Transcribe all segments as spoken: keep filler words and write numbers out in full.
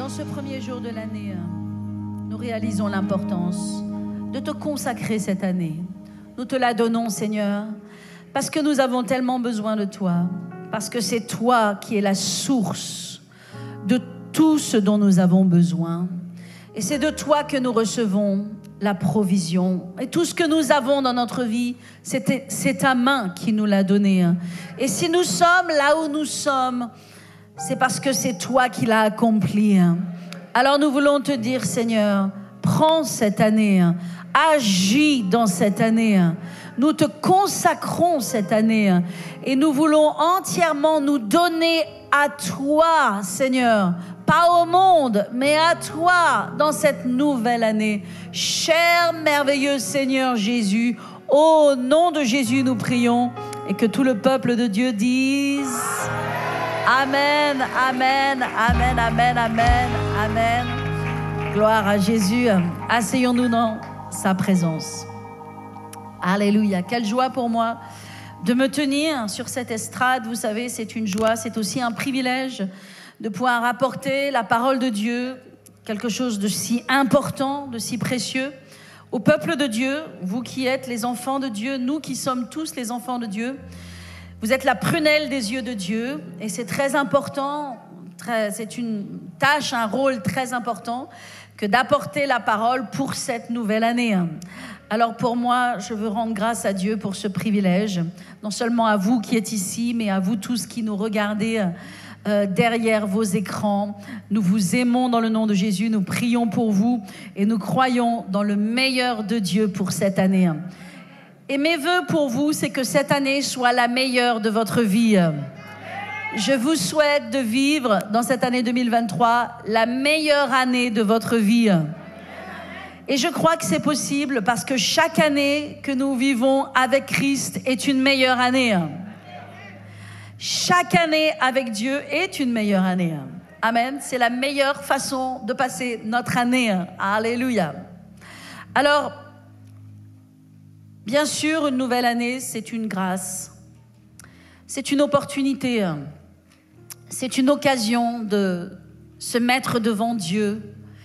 dans ce premier jour de l'année, nous réalisons l'importance de te consacrer cette année. Nous te la donnons, Seigneur, parce que nous avons tellement besoin de toi, parce que c'est toi qui es la source de tout ce dont nous avons besoin. Et c'est de toi que nous recevons la provision. Et tout ce que nous avons dans notre vie, c'est, c'est ta main qui nous l'a donné. Et si nous sommes là où nous sommes, c'est parce que c'est toi qui l'as accompli. Alors nous voulons te dire, Seigneur, prends cette année, agis dans cette année. Nous te consacrons cette année et nous voulons entièrement nous donner à toi, Seigneur. Pas au monde, mais à toi dans cette nouvelle année. Cher, merveilleux Seigneur Jésus, au nom de Jésus nous prions et que tout le peuple de Dieu dise Amen, Amen, Amen, Amen, Amen, Amen. Gloire à Jésus. Asseyons-nous dans sa présence. Alléluia. Quelle joie pour moi de me tenir sur cette estrade. Vous savez, c'est une joie, c'est aussi un privilège de pouvoir apporter la parole de Dieu, quelque chose de si important, de si précieux, au peuple de Dieu, vous qui êtes les enfants de Dieu, nous qui sommes tous les enfants de Dieu. Vous êtes la prunelle des yeux de Dieu et c'est très important, très, c'est une tâche, un rôle très important que d'apporter la parole pour cette nouvelle année. Alors pour moi, je veux rendre grâce à Dieu pour ce privilège, non seulement à vous qui êtes ici, mais à vous tous qui nous regardez Euh, derrière vos écrans. Nous vous aimons dans le nom de Jésus, nous prions pour vous et nous croyons dans le meilleur de Dieu pour cette année. Et mes vœux pour vous, c'est que cette année soit la meilleure de votre vie. Je vous souhaite de vivre dans cette année deux mille vingt-trois la meilleure année de votre vie. Et je crois que c'est possible parce que chaque année que nous vivons avec Christ est une meilleure année. Chaque année avec Dieu est une meilleure année. Amen. C'est la meilleure façon de passer notre année. Alléluia. Alors, bien sûr, une nouvelle année, c'est une grâce. C'est une opportunité. C'est une occasion de se mettre devant Dieu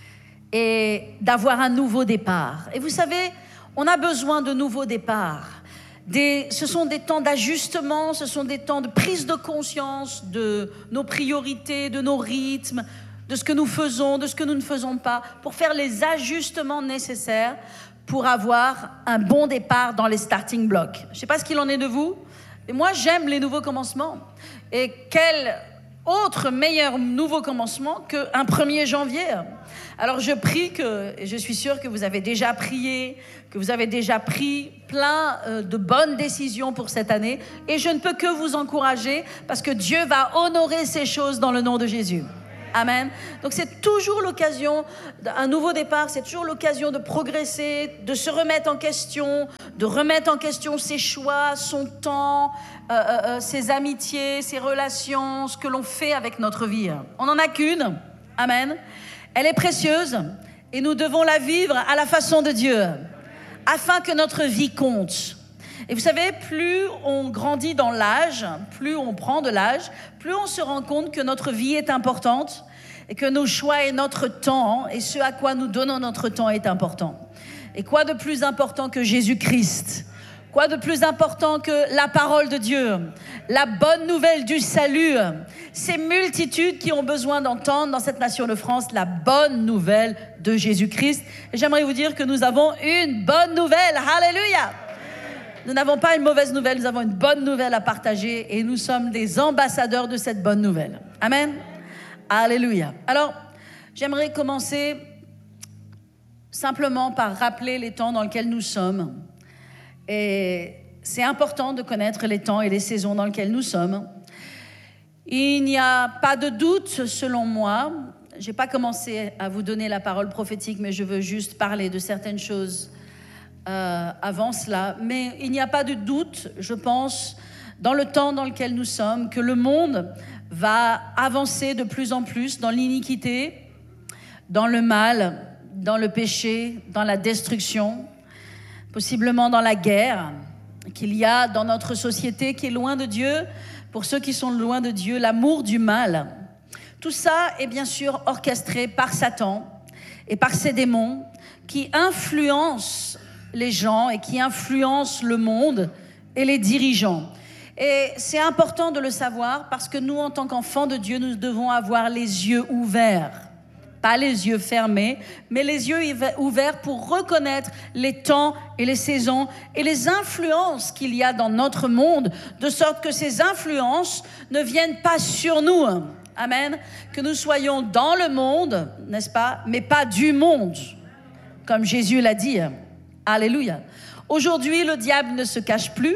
et d'avoir un nouveau départ. Et vous savez, on a besoin de nouveaux départs. Des, ce sont des temps d'ajustement, ce sont des temps de prise de conscience de nos priorités, de nos rythmes, de ce que nous faisons, de ce que nous ne faisons pas, pour faire les ajustements nécessaires pour avoir un bon départ dans les starting blocks. Je ne sais pas ce qu'il en est de vous, mais moi j'aime les nouveaux commencements. Et quel autre meilleur nouveau commencement qu'un premier janvier. Alors je prie que, et je suis sûre que vous avez déjà prié, que vous avez déjà pris plein euh, de bonnes décisions pour cette année. Et je ne peux que vous encourager parce que Dieu va honorer ces choses dans le nom de Jésus. Amen. Donc c'est toujours l'occasion, un nouveau départ, c'est toujours l'occasion de progresser, de se remettre en question, de remettre en question ses choix, son temps, euh, euh, ses amitiés, ses relations, ce que l'on fait avec notre vie. On n'en a qu'une. Amen. Elle est précieuse et nous devons la vivre à la façon de Dieu, afin que notre vie compte. Et vous savez, plus on grandit dans l'âge, plus on prend de l'âge, plus on se rend compte que notre vie est importante et que nos choix et notre temps et ce à quoi nous donnons notre temps est important. Et quoi de plus important que Jésus-Christ ? Quoi de plus important que la parole de Dieu, la bonne nouvelle du salut, ces multitudes qui ont besoin d'entendre dans cette nation de France la bonne nouvelle de Jésus-Christ. Et j'aimerais vous dire que nous avons une bonne nouvelle. Alléluia! Nous n'avons pas une mauvaise nouvelle, nous avons une bonne nouvelle à partager et nous sommes des ambassadeurs de cette bonne nouvelle. Amen. Alléluia. Alors, j'aimerais commencer simplement par rappeler les temps dans lesquels nous sommes. Et c'est important de connaître les temps et les saisons dans lesquelles nous sommes. Il n'y a pas de doute, selon moi. Je n'ai pas commencé à vous donner la parole prophétique, mais je veux juste parler de certaines choses Euh, avant cela, mais il n'y a pas de doute, je pense, dans le temps dans lequel nous sommes, que le monde va avancer de plus en plus dans l'iniquité, dans le mal, dans le péché, dans la destruction, possiblement dans la guerre, qu'il y a dans notre société qui est loin de Dieu. Pour ceux qui sont loin de Dieu, l'amour du mal. Tout ça est bien sûr orchestré par Satan et par ses démons qui influencent les gens et qui influencent le monde et les dirigeants. Et c'est important de le savoir parce que nous, en tant qu'enfants de Dieu, nous devons avoir les yeux ouverts. Pas les yeux fermés, mais les yeux ouverts pour reconnaître les temps et les saisons et les influences qu'il y a dans notre monde, de sorte que ces influences ne viennent pas sur nous. Amen. Que nous soyons dans le monde, n'est-ce pas, mais pas du monde, comme Jésus l'a dit. Alléluia. Aujourd'hui, le diable ne se cache plus.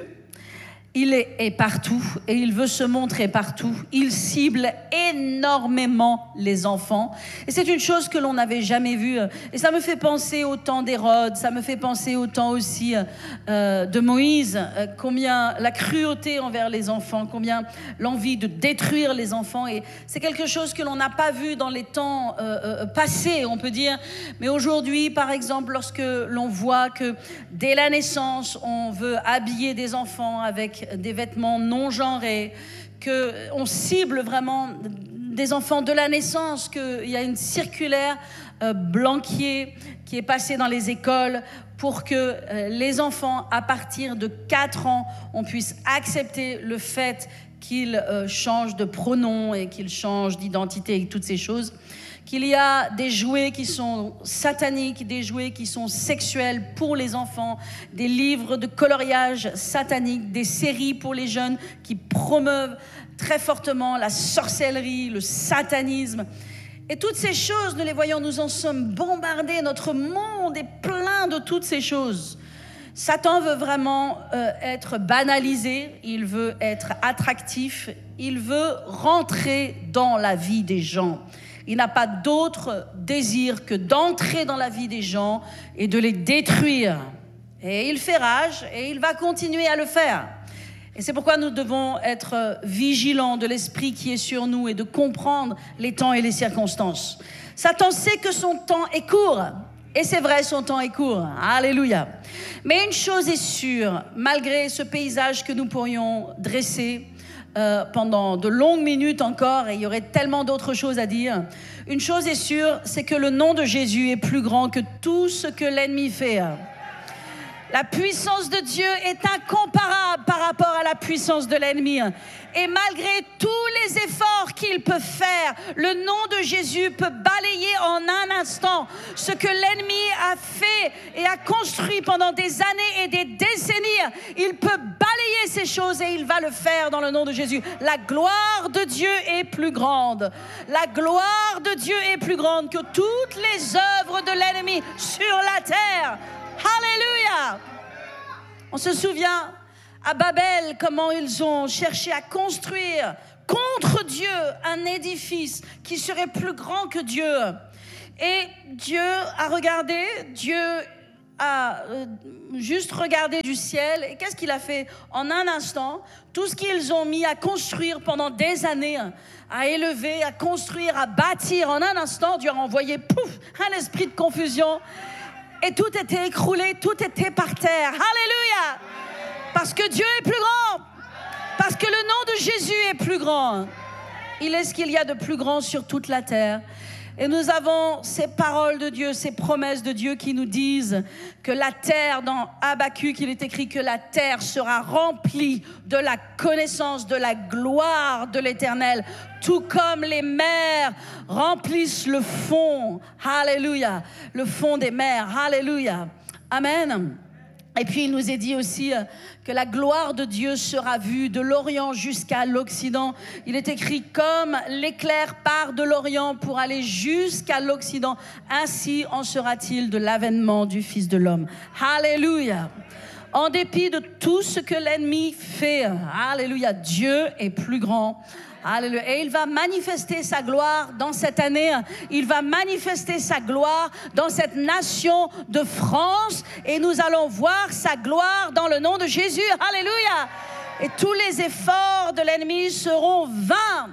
Il est, est partout et il veut se montrer partout. Il cible énormément les enfants. Et c'est une chose que l'on n'avait jamais vue. Et ça me fait penser au temps d'Hérode, ça me fait penser au temps aussi euh, de Moïse, euh, combien la cruauté envers les enfants, combien l'envie de détruire les enfants. Et c'est quelque chose que l'on n'a pas vu dans les temps euh, euh, passés, on peut dire. Mais aujourd'hui, par exemple, lorsque l'on voit que dès la naissance, on veut habiller des enfants avec des vêtements non genrés, qu'on cible vraiment des enfants de la naissance, qu'il y a une circulaire euh, Blanquier qui est passée dans les écoles pour que euh, les enfants, à partir de quatre ans, on puisse accepter le fait qu'ils euh, changent de pronom et qu'ils changent d'identité et toutes ces choses. Qu'il y a des jouets qui sont sataniques, des jouets qui sont sexuels pour les enfants, des livres de coloriage satanique, des séries pour les jeunes qui promeuvent très fortement la sorcellerie, le satanisme. Et toutes ces choses, nous les voyons, nous en sommes bombardés. Notre monde est plein de toutes ces choses. Satan veut vraiment euh, être banalisé, il veut être attractif, il veut rentrer dans la vie des gens. Il n'a pas d'autre désir que d'entrer dans la vie des gens et de les détruire. Et il fait rage et il va continuer à le faire. Et c'est pourquoi nous devons être vigilants de l'esprit qui est sur nous et de comprendre les temps et les circonstances. Satan sait que son temps est court. Et c'est vrai, son temps est court. Alléluia. Mais une chose est sûre, malgré ce paysage que nous pourrions dresser, Euh, pendant de longues minutes encore, et il y aurait tellement d'autres choses à dire. Une chose est sûre, c'est que le nom de Jésus est plus grand que tout ce que l'ennemi fait. La puissance de Dieu est incomparable par rapport à la puissance de l'ennemi. Et malgré tous les efforts qu'il peut faire, le nom de Jésus peut balayer en un instant ce que l'ennemi a fait et a construit pendant des années et des décennies. Il peut balayer ces choses et il va le faire dans le nom de Jésus. La gloire de Dieu est plus grande. La gloire de Dieu est plus grande que toutes les œuvres de l'ennemi sur la terre. Alléluia! On se souvient à Babel comment ils ont cherché à construire contre Dieu un édifice qui serait plus grand que Dieu. Et Dieu a regardé, Dieu a euh, juste regardé du ciel. Et qu'est-ce qu'il a fait? En un instant, tout ce qu'ils ont mis à construire pendant des années, à élever, à construire, à bâtir, en un instant, Dieu a envoyé pouf, un esprit de confusion. Et tout était écroulé, tout était par terre. Alléluia! Parce que Dieu est plus grand. Parce que le nom de Jésus est plus grand. Il est ce qu'il y a de plus grand sur toute la terre. Et nous avons ces paroles de Dieu, ces promesses de Dieu qui nous disent que la terre, dans Habakkuk, il est écrit que la terre sera remplie de la connaissance, de la gloire de l'Éternel, tout comme les mers remplissent le fond. Alléluia. Le fond des mers. Alléluia. Amen. Et puis il nous est dit aussi que la gloire de Dieu sera vue de l'Orient jusqu'à l'Occident. Il est écrit comme l'éclair part de l'Orient pour aller jusqu'à l'Occident. Ainsi en sera-t-il de l'avènement du Fils de l'homme. Alléluia. En dépit de tout ce que l'ennemi fait, alléluia, Dieu est plus grand. Alléluia. Et il va manifester sa gloire dans cette année. Il va manifester sa gloire dans cette nation de France. Et nous allons voir sa gloire dans le nom de Jésus. Alléluia. Et tous les efforts de l'ennemi seront vains.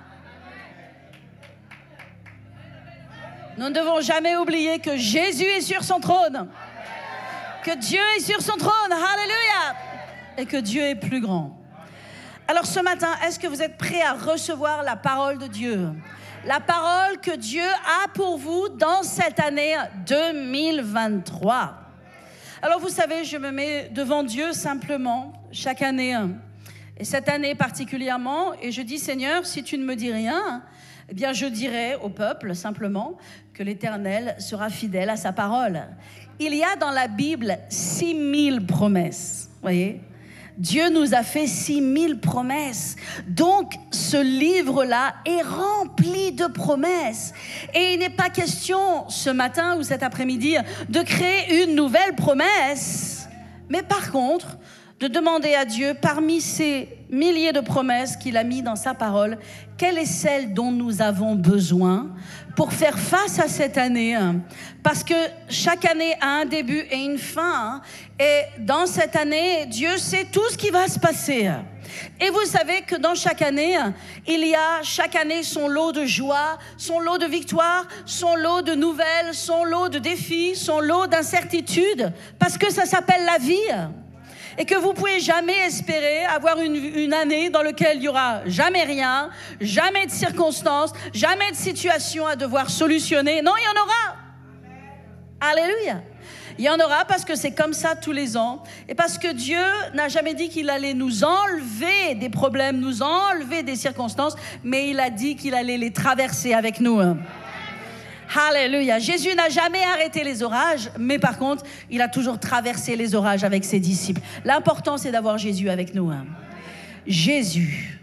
Nous ne devons jamais oublier que Jésus est sur son trône. Que Dieu est sur son trône. Alléluia. Et que Dieu est plus grand. Alors ce matin, est-ce que vous êtes prêts à recevoir la parole de Dieu? La parole que Dieu a pour vous dans cette année deux mille vingt-trois. Alors vous savez, je me mets devant Dieu simplement chaque année, et cette année particulièrement, et je dis, Seigneur, si tu ne me dis rien, eh bien je dirai au peuple simplement que l'Éternel sera fidèle à sa parole. Il y a dans la Bible six mille promesses, voyez. Dieu nous a fait six mille promesses. Donc, ce livre-là est rempli de promesses. Et il n'est pas question, ce matin ou cet après-midi, de créer une nouvelle promesse. Mais par contre, de demander à Dieu, parmi ces milliers de promesses qu'il a mis dans sa parole, quelle est celle dont nous avons besoin pour faire face à cette année? Parce que chaque année a un début et une fin. Et dans cette année, Dieu sait tout ce qui va se passer. Et vous savez que dans chaque année, il y a chaque année son lot de joie, son lot de victoire, son lot de nouvelles, son lot de défis, son lot d'incertitudes. Parce que ça s'appelle la vie. Et que vous ne pouvez jamais espérer avoir une, une année dans laquelle il n'y aura jamais rien, jamais de circonstances, jamais de situation à devoir solutionner. Non, il y en aura. Alléluia. Il y en aura parce que c'est comme ça tous les ans. Et parce que Dieu n'a jamais dit qu'il allait nous enlever des problèmes, nous enlever des circonstances, mais il a dit qu'il allait les traverser avec nous. Alléluia. Jésus n'a jamais arrêté les orages, mais par contre, il a toujours traversé les orages avec ses disciples. L'important, c'est d'avoir Jésus avec nous. Hein. Jésus.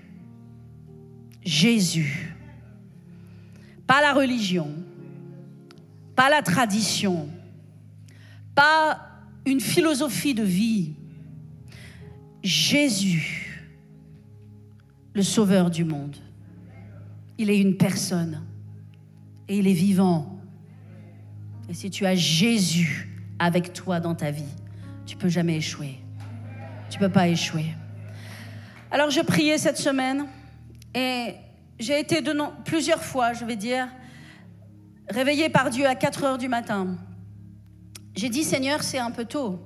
Jésus. Pas la religion, pas la tradition, pas une philosophie de vie. Jésus, le sauveur du monde. Il est une personne. Et il est vivant. Et si tu as Jésus avec toi dans ta vie, tu ne peux jamais échouer. Tu ne peux pas échouer. Alors, je priais cette semaine et j'ai été de non, plusieurs fois, je vais dire, réveillée par Dieu à quatre heures du matin. J'ai dit, Seigneur, c'est un peu tôt.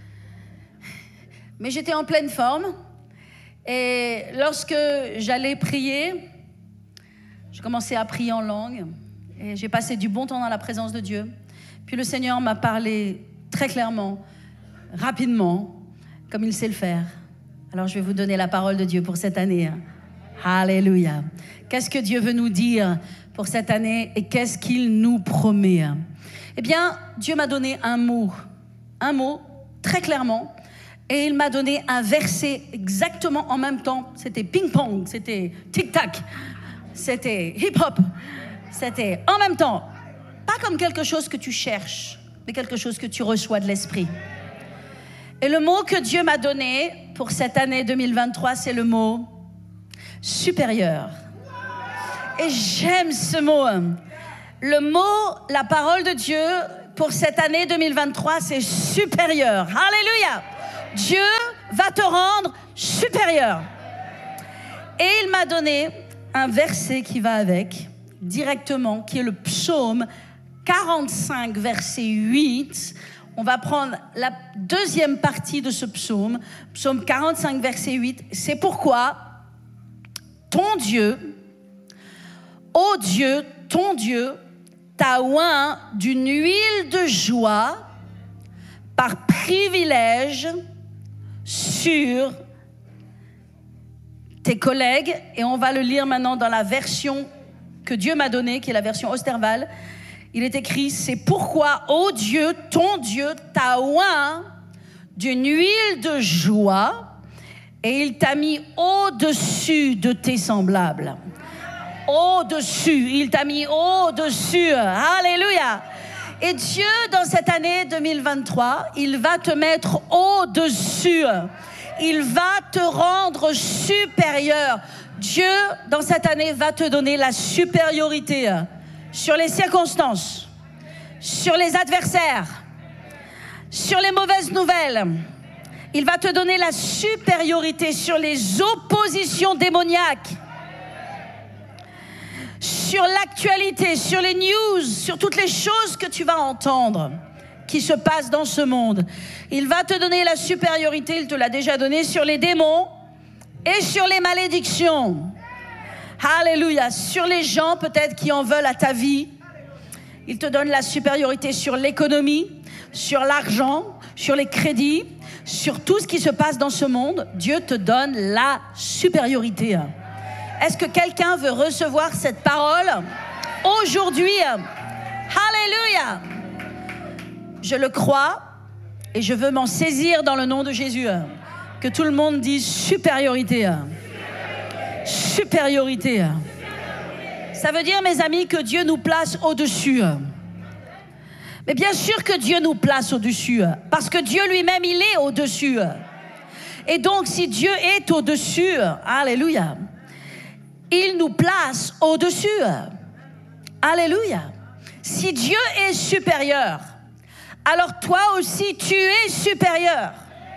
Mais j'étais en pleine forme. Et lorsque j'allais prier, je commençais à prier en langue. Et j'ai passé du bon temps dans la présence de Dieu. Puis le Seigneur m'a parlé très clairement, rapidement, comme il sait le faire. Alors je vais vous donner la parole de Dieu pour cette année. Alléluia. Qu'est-ce que Dieu veut nous dire pour cette année et qu'est-ce qu'il nous promet? Eh bien, Dieu m'a donné un mot, un mot très clairement. Et il m'a donné un verset exactement en même temps. C'était ping-pong, c'était tic-tac, c'était hip-hop. C'était en même temps, pas comme quelque chose que tu cherches, mais quelque chose que tu reçois de l'esprit. Et le mot que Dieu m'a donné pour cette année deux mille vingt-trois, c'est le mot supérieur. Et j'aime ce mot. Le mot, la parole de Dieu pour cette année deux mille vingt-trois, c'est supérieur. Alléluia. Dieu va te rendre supérieur. Et il m'a donné un verset qui va avec, directement, qui est le psaume quarante-cinq, verset huit. On va prendre la deuxième partie de ce psaume, psaume quarante-cinq, verset huit. C'est pourquoi ton Dieu, ô Dieu, ton Dieu, t'a oint d'une huile de joie par privilège sur tes collègues. Et on va le lire maintenant dans la version que Dieu m'a donnée, qui est la version Osterwald. Il est écrit, c'est pourquoi, ô Dieu, ton Dieu, t'a oint d'une huile de joie et il t'a mis au-dessus de tes semblables. Au-dessus, il t'a mis au-dessus. Alléluia. Et Dieu, dans cette année deux mille vingt-trois, il va te mettre au-dessus. Il va te rendre supérieur. Dieu, dans cette année, va te donner la supériorité sur les circonstances, sur les adversaires, sur les mauvaises nouvelles. Il va te donner la supériorité sur les oppositions démoniaques, sur l'actualité, sur les news, sur toutes les choses que tu vas entendre qui se passent dans ce monde. Il va te donner la supériorité, il te l'a déjà donné, sur les démons et sur les malédictions. Alléluia. Sur les gens peut-être qui en veulent à ta vie. Il te donne la supériorité sur l'économie, sur l'argent, sur les crédits, sur tout ce qui se passe dans ce monde. Dieu te donne la supériorité. Est-ce que quelqu'un veut recevoir cette parole aujourd'hui? Alléluia. Je le crois et je veux m'en saisir dans le nom de Jésus. Que tout le monde dise supériorité. Supériorité. Ça veut dire, mes amis, que Dieu nous place au-dessus. Mais bien sûr que Dieu nous place au-dessus, parce que Dieu lui-même, il est au-dessus. Et donc, si Dieu est au-dessus, alléluia, il nous place au-dessus. Alléluia. Si Dieu est supérieur, alors toi aussi, tu es supérieur.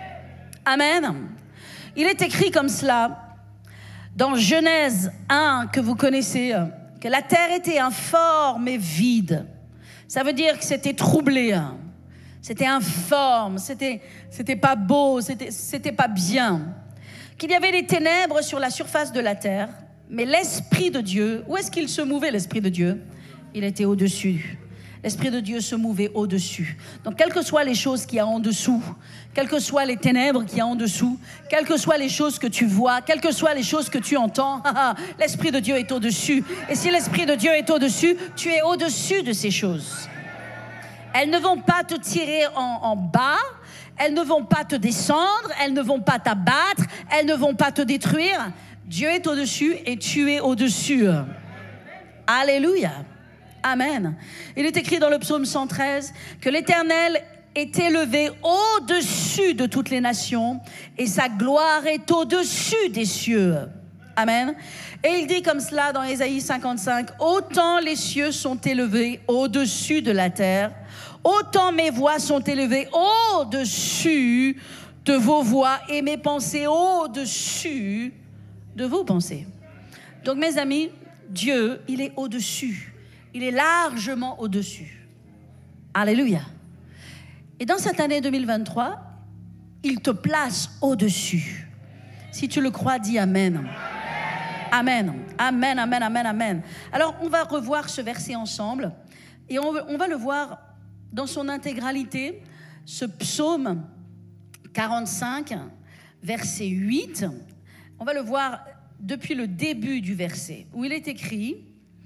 Amen. Il est écrit comme cela dans Genèse un, que vous connaissez, que la terre était informe et vide. Ça veut dire que c'était troublé, c'était informe, c'était, c'était pas beau, c'était, c'était pas bien. Qu'il y avait des ténèbres sur la surface de la terre, mais l'Esprit de Dieu, où est-ce qu'il se mouvait, l'Esprit de Dieu? Il était au-dessus. L'Esprit de Dieu se mouvait au-dessus. Donc, quelles que soient les choses qu'il y a en dessous, quelles que soient les ténèbres qu'il y a en dessous, quelles que soient les choses que tu vois, quelles que soient les choses que tu entends, l'Esprit de Dieu est au-dessus. Et si l'Esprit de Dieu est au-dessus, tu es au-dessus de ces choses. Elles ne vont pas te tirer en, en bas, elles ne vont pas te descendre, elles ne vont pas t'abattre, elles ne vont pas te détruire. Dieu est au-dessus et tu es au-dessus. Alléluia. Amen. Il est écrit dans le psaume cent treize que l'Éternel est élevé au-dessus de toutes les nations et sa gloire est au-dessus des cieux. Amen. Et il dit comme cela dans Ésaïe cinquante-cinq, « Autant les cieux sont élevés au-dessus de la terre, autant mes voix sont élevées au-dessus de vos voix et mes pensées au-dessus de vos pensées. » Donc mes amis, Dieu, il est au-dessus. Il est largement au-dessus. Alléluia. Et dans cette année deux mille vingt-trois, il te place au-dessus. Si tu le crois, dis Amen. Amen. Amen, amen, amen, amen. Alors, on va revoir ce verset ensemble. Et on, on va le voir dans son intégralité. Ce psaume quarante-cinq, verset huit. On va le voir depuis le début du verset, où il est écrit...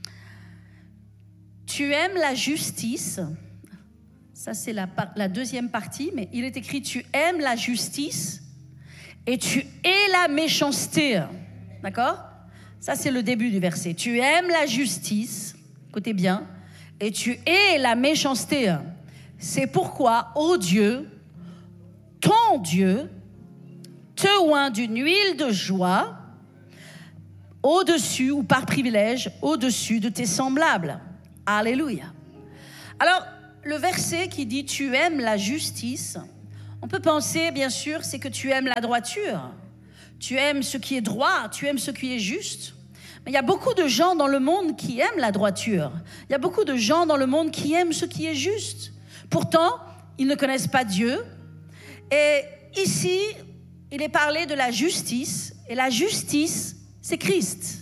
Tu aimes la justice, ça c'est la, la deuxième partie, mais il est écrit tu aimes la justice et tu hais la méchanceté, d'accord? Ça c'est le début du verset. Tu aimes la justice, écoutez bien, et tu hais la méchanceté. C'est pourquoi, ô Dieu, ton Dieu, te oint d'une huile de joie au-dessus ou par privilège, au-dessus de tes semblables. Alléluia. Alors, le verset qui dit « Tu aimes la justice », on peut penser, bien sûr, c'est que tu aimes la droiture. Tu aimes ce qui est droit, tu aimes ce qui est juste. Mais il y a beaucoup de gens dans le monde qui aiment la droiture. Il y a beaucoup de gens dans le monde qui aiment ce qui est juste. Pourtant, ils ne connaissent pas Dieu. Et ici, il est parlé de la justice. Et la justice, c'est Christ.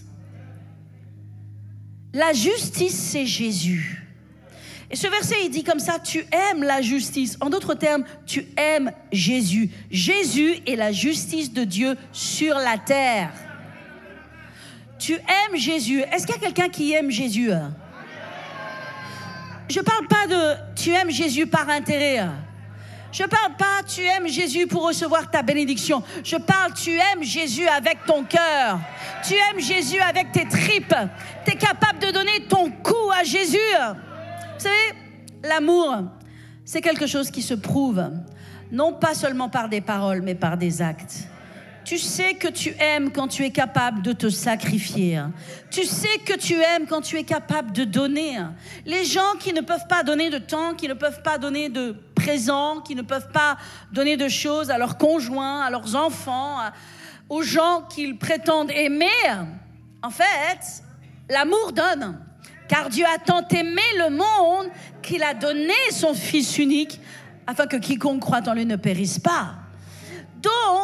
La justice, c'est Jésus. Et ce verset, il dit comme ça, tu aimes la justice. En d'autres termes, tu aimes Jésus. Jésus est la justice de Dieu sur la terre. Tu aimes Jésus. Est-ce qu'il y a quelqu'un qui aime Jésus? Je ne parle pas de tu aimes Jésus par intérêt. Je ne parle pas tu aimes Jésus pour recevoir ta bénédiction. Je parle tu aimes Jésus avec ton cœur. Tu aimes Jésus avec tes tripes. Tu es capable de donner ton cou à Jésus. Vous savez, l'amour, c'est quelque chose qui se prouve, non pas seulement par des paroles, mais par des actes. Tu sais que tu aimes quand tu es capable de te sacrifier. Tu sais que tu aimes quand tu es capable de donner. Les gens qui ne peuvent pas donner de temps, qui ne peuvent pas donner de présents, qui ne peuvent pas donner de choses à leurs conjoints, à leurs enfants, aux gens qu'ils prétendent aimer, en fait, l'amour donne. Car Dieu a tant aimé le monde qu'il a donné son Fils unique afin que quiconque croit en lui ne périsse pas. Donc,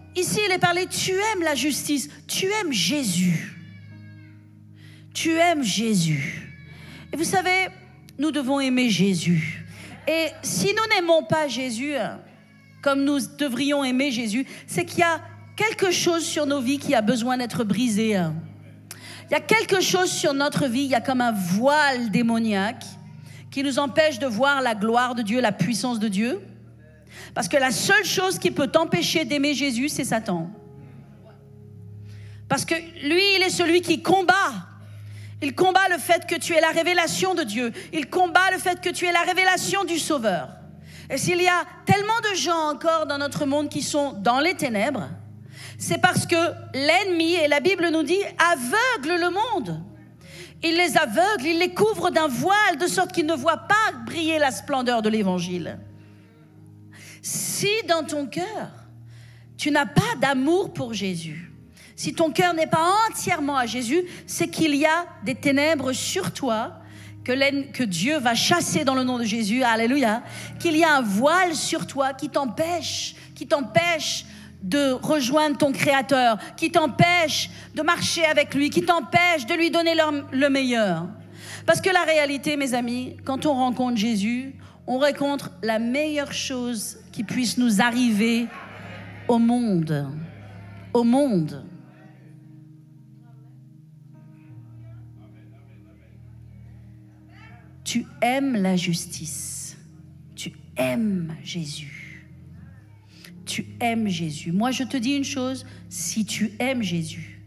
ici il est parlé, tu aimes la justice, tu aimes Jésus. Tu aimes Jésus. Et vous savez, nous devons aimer Jésus. Et si nous n'aimons pas Jésus comme nous devrions aimer Jésus, c'est qu'il y a quelque chose sur nos vies qui a besoin d'être brisé. Il y a quelque chose sur notre vie, il y a comme un voile démoniaque qui nous empêche de voir la gloire de Dieu, la puissance de Dieu. Parce que la seule chose qui peut t'empêcher d'aimer Jésus, c'est Satan. Parce que lui, il est celui qui combat. Il combat le fait que tu aies la révélation de Dieu. Il combat le fait que tu aies la révélation du Sauveur. Et s'il y a tellement de gens encore dans notre monde qui sont dans les ténèbres, c'est parce que l'ennemi, et la Bible nous dit, aveugle le monde. Il les aveugle, il les couvre d'un voile de sorte qu'ils ne voient pas briller la splendeur de l'Évangile. Si dans ton cœur, tu n'as pas d'amour pour Jésus, si ton cœur n'est pas entièrement à Jésus, c'est qu'il y a des ténèbres sur toi que, que Dieu va chasser dans le nom de Jésus, alléluia, qu'il y a un voile sur toi qui t'empêche, qui t'empêche de rejoindre ton Créateur, qui t'empêche de marcher avec lui, qui t'empêche de lui donner le, le meilleur. Parce que la réalité, mes amis, quand on rencontre Jésus, on rencontre la meilleure chose qui puisse nous arriver au monde. Au monde. Tu aimes la justice. Tu aimes Jésus. Tu aimes Jésus. Moi, je te dis une chose, si tu aimes Jésus,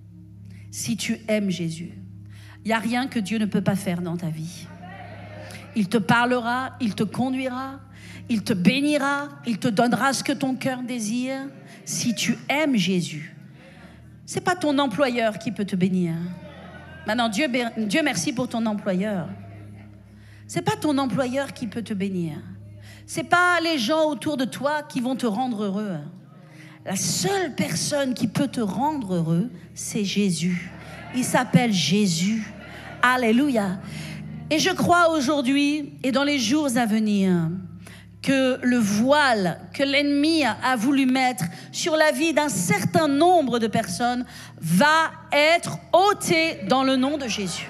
si tu aimes Jésus, il n'y a rien que Dieu ne peut pas faire dans ta vie. Il te parlera, il te conduira, il te bénira, il te donnera ce que ton cœur désire. Si tu aimes Jésus, ce n'est pas ton employeur qui peut te bénir. Maintenant, Dieu, Dieu merci pour ton employeur. Ce n'est pas ton employeur qui peut te bénir. Ce n'est pas les gens autour de toi qui vont te rendre heureux. La seule personne qui peut te rendre heureux, c'est Jésus. Il s'appelle Jésus. Alléluia. Et je crois aujourd'hui et dans les jours à venir que le voile que l'ennemi a voulu mettre sur la vie d'un certain nombre de personnes va être ôté dans le nom de Jésus.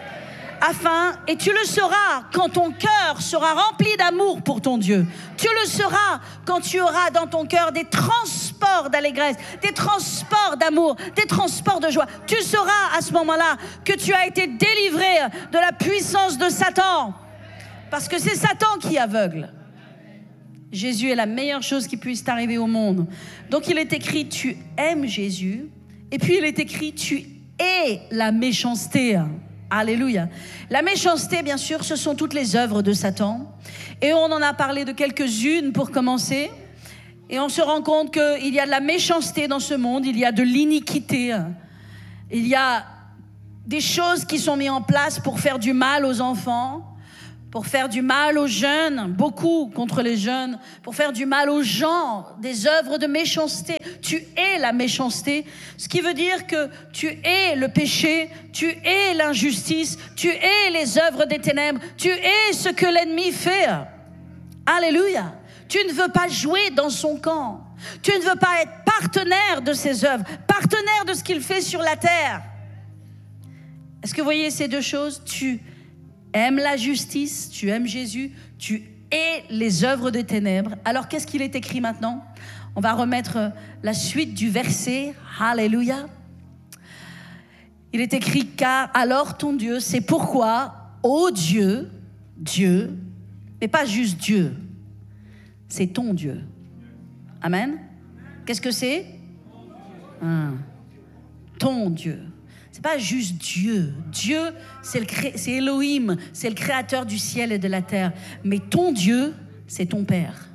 Afin, et tu le sauras quand ton cœur sera rempli d'amour pour ton Dieu. Tu le sauras quand tu auras dans ton cœur des transports d'allégresse, des transports d'amour, des transports de joie. Tu sauras à ce moment-là que tu as été délivré de la puissance de Satan. Parce que c'est Satan qui aveugle. Jésus est la meilleure chose qui puisse t'arriver au monde. Donc il est écrit, tu aimes Jésus. Et puis il est écrit, tu hais la méchanceté. Alléluia. La méchanceté, bien sûr, ce sont toutes les œuvres de Satan. Et on en a parlé de quelques-unes pour commencer. Et on se rend compte qu'il y a de la méchanceté dans ce monde, il y a de l'iniquité. Il y a des choses qui sont mises en place pour faire du mal aux enfants, pour faire du mal aux jeunes, beaucoup contre les jeunes, pour faire du mal aux gens, des œuvres de méchanceté. Tu hais la méchanceté, ce qui veut dire que tu hais le péché, tu hais l'injustice, tu hais les œuvres des ténèbres, tu hais ce que l'ennemi fait. Alléluia. Tu ne veux pas jouer dans son camp. Tu ne veux pas être partenaire de ses œuvres, partenaire de ce qu'il fait sur la terre. Est-ce que vous voyez ces deux choses? Tu aimes la justice, tu aimes Jésus, tu hais les œuvres des ténèbres. Alors qu'est-ce qu'il est écrit maintenant? On va remettre la suite du verset. Alléluia. Il est écrit, car alors ton Dieu, c'est pourquoi, ô Dieu, Dieu, mais pas juste Dieu, c'est ton Dieu. Amen. Qu'est-ce que c'est? Ah, ton Dieu. C'est pas juste Dieu. Dieu, c'est, le cré... c'est Elohim, c'est le créateur du ciel et de la terre. Mais ton Dieu, c'est ton Père.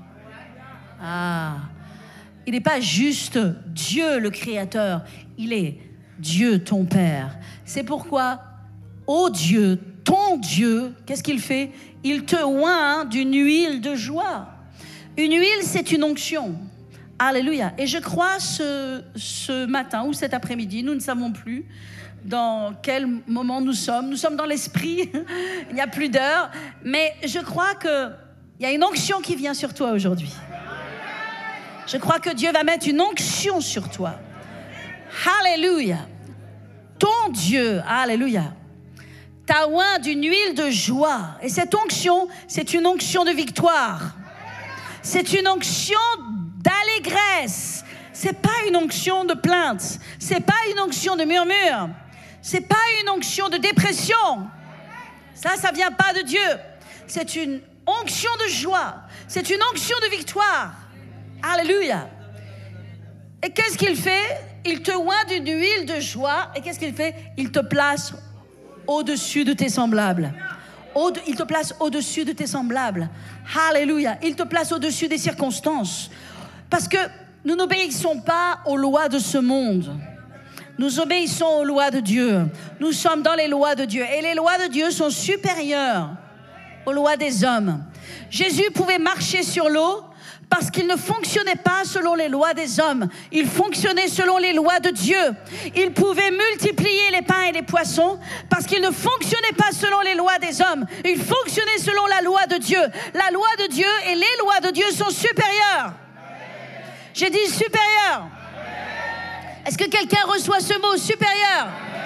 Ah, il n'est pas juste Dieu le créateur, il est Dieu ton Père. C'est pourquoi, ô Dieu, ton Dieu, qu'est-ce qu'il fait? Il te oint d'une huile de joie. Une huile, c'est une onction. Alléluia. Et je crois ce, ce matin ou cet après-midi, nous ne savons plus dans quel moment nous sommes. Nous sommes dans l'esprit, il n'y a plus d'heure. Mais je crois qu'il y a une onction qui vient sur toi aujourd'hui. Je crois que Dieu va mettre une onction sur toi. Alléluia. Ton Dieu, alléluia, t'a oint d'une huile de joie. Et cette onction, c'est une onction de victoire. C'est une onction d'allégresse. C'est pas une onction de plainte. C'est pas une onction de murmure. C'est pas une onction de dépression. Ça, ça vient pas de Dieu. C'est une onction de joie. C'est une onction de victoire. Alléluia. Et qu'est-ce qu'il fait? Il te oint d'une huile de joie. Et qu'est-ce qu'il fait? Il te place au-dessus de tes semblables. Au- il te place au-dessus de tes semblables. Alléluia. Il te place au-dessus des circonstances. Parce que nous n'obéissons pas aux lois de ce monde. Nous obéissons aux lois de Dieu. Nous sommes dans les lois de Dieu. Et les lois de Dieu sont supérieures aux lois des hommes. Jésus pouvait marcher sur l'eau parce qu'il ne fonctionnait pas selon les lois des hommes. Il fonctionnait selon les lois de Dieu. Il pouvait multiplier les pains et les poissons parce qu'il ne fonctionnait pas selon les lois des hommes. Il fonctionnait selon la loi de Dieu. La loi de Dieu et les lois de Dieu sont supérieures. J'ai dit supérieur. Est-ce que quelqu'un reçoit ce mot supérieur?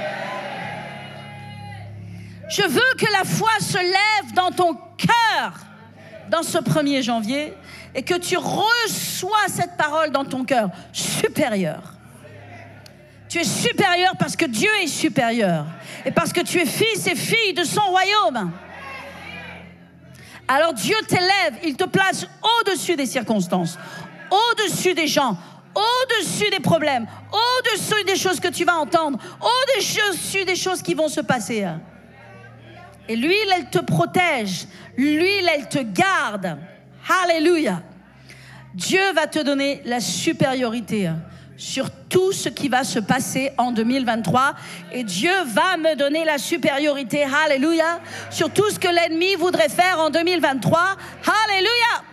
Je veux que la foi se lève dans ton cœur dans ce premier janvier et que tu reçois cette parole dans ton cœur. Supérieur. Tu es supérieur parce que Dieu est supérieur et parce que tu es fils et fille de son royaume. Alors Dieu t'élève, il te place au-dessus des circonstances, au-dessus des gens, au-dessus des problèmes, au-dessus des choses que tu vas entendre, au-dessus des choses qui vont se passer. Et l'huile, elle te protège. L'huile, elle te garde. Alléluia. Dieu va te donner la supériorité sur tout ce qui va se passer en deux mille vingt-trois. Et Dieu va me donner la supériorité, alléluia, sur tout ce que l'ennemi voudrait faire en deux mille vingt-trois. Alléluia.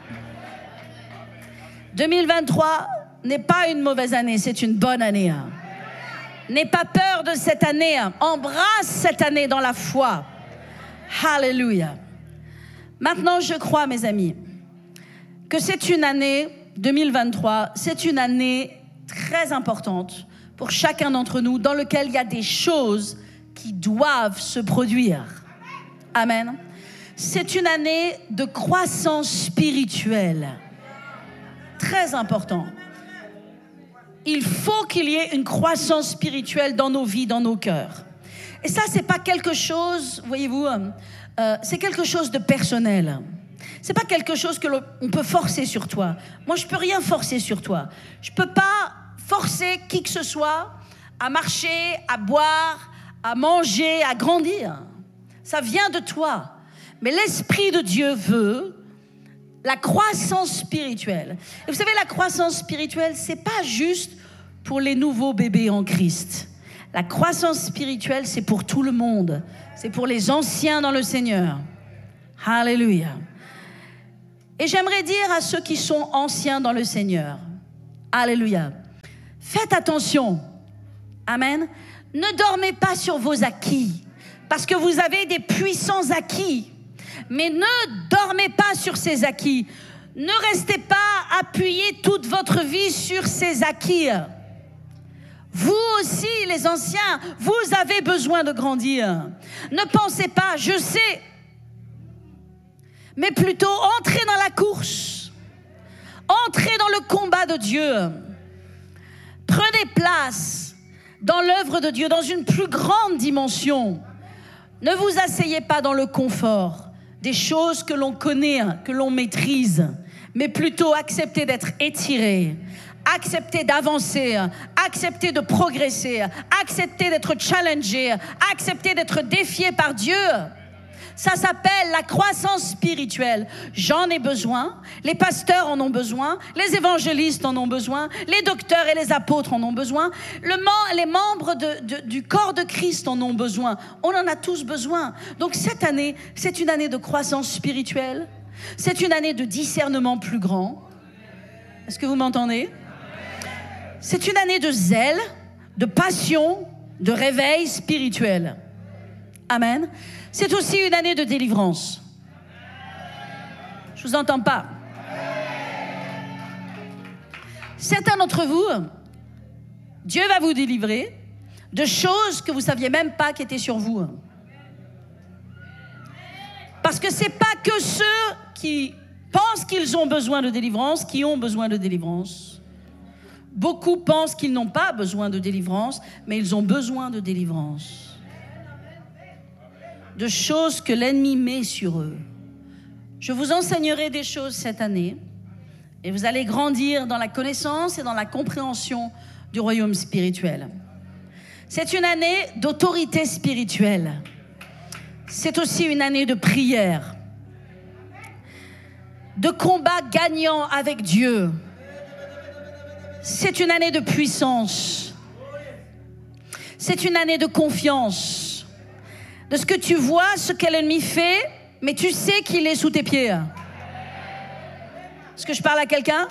deux mille vingt-trois n'est pas une mauvaise année, c'est une bonne année. N'aie pas peur de cette année. Embrasse cette année dans la foi. Alléluia. Maintenant, je crois, mes amis, que c'est une année deux mille vingt-trois, c'est une année très importante pour chacun d'entre nous, dans laquelle il y a des choses qui doivent se produire. Amen. C'est une année de croissance spirituelle. Très important. Il faut qu'il y ait une croissance spirituelle dans nos vies, dans nos cœurs. Et ça, c'est pas quelque chose, voyez-vous, euh, c'est quelque chose de personnel. C'est pas quelque chose que l'on peut forcer sur toi. Moi, je peux rien forcer sur toi. Je peux pas forcer qui que ce soit à marcher, à boire, à manger, à grandir. Ça vient de toi. Mais l'Esprit de Dieu veut la croissance spirituelle. Et vous savez, la croissance spirituelle, c'est pas juste pour les nouveaux bébés en Christ. La croissance spirituelle, c'est pour tout le monde. C'est pour les anciens dans le Seigneur. Alléluia. Et j'aimerais dire à ceux qui sont anciens dans le Seigneur, alléluia, faites attention. Amen. Ne dormez pas sur vos acquis, parce que vous avez des puissants acquis. Mais ne dormez pas sur ces acquis. Ne restez pas appuyés toute votre vie sur ces acquis. Vous aussi, les anciens, vous avez besoin de grandir. Ne pensez pas, je sais, mais plutôt entrez dans la course. Entrez dans le combat de Dieu. Prenez place dans l'œuvre de Dieu, dans une plus grande dimension. Ne vous asseyez pas dans le confort des choses que l'on connaît, que l'on maîtrise, mais plutôt acceptez d'être étiré, acceptez d'avancer, acceptez de progresser, acceptez d'être challengé, acceptez d'être défié par Dieu. Ça s'appelle la croissance spirituelle. J'en ai besoin, les pasteurs en ont besoin, les évangélistes en ont besoin, les docteurs et les apôtres en ont besoin, le, les membres de, de, du corps de Christ en ont besoin. On en a tous besoin. Donc cette année, c'est une année de croissance spirituelle. C'est une année de discernement plus grand. Est-ce que vous m'entendez? C'est une année de zèle, de passion, de réveil spirituel. Amen. C'est aussi une année de délivrance. Je vous entends pas. Certains d'entre vous, Dieu va vous délivrer de choses que vous ne saviez même pas qui étaient sur vous. Parce que ce n'est pas que ceux qui pensent qu'ils ont besoin de délivrance qui ont besoin de délivrance. Beaucoup pensent qu'ils n'ont pas besoin de délivrance, mais ils ont besoin de délivrance. De choses que l'ennemi met sur eux. Je vous enseignerai des choses cette année et vous allez grandir dans la connaissance et dans la compréhension du royaume spirituel. C'est une année d'autorité spirituelle. C'est aussi une année de prière, de combat gagnant avec Dieu. C'est une année de puissance. C'est une année de confiance. De ce que tu vois, ce que l'ennemi fait, mais tu sais qu'il est sous tes pieds. Est-ce que je parle à quelqu'un?